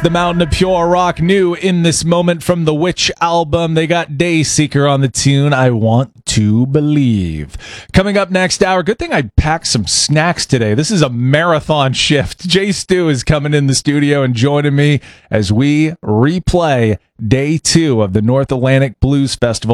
The Mountain of Pure Rock, new in this moment from the Witch album. They got Dayseeker on the tune, I Want to Believe. Coming up next hour, good thing I packed some snacks today. This is a marathon shift. Jay Stu is coming in the studio and joining me as we replay day 2 of the North Atlantic Blues Festival.